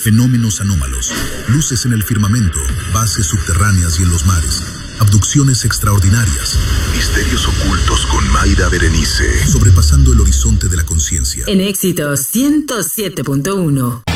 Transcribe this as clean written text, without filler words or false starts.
fenómenos anómalos, luces en el firmamento, bases subterráneas y en los mares, abducciones extraordinarias, misterios ocultos con Mayra Berenice, sobrepasando el horizonte de la conciencia. En Éxitos 107.1.